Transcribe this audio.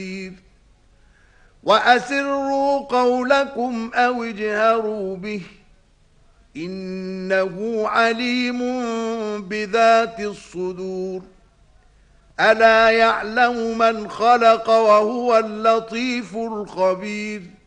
وأسروا قولكم أو اجهروا به إنه عليم بذات الصدور ألا يعلم من خلق وهو اللطيف الخبير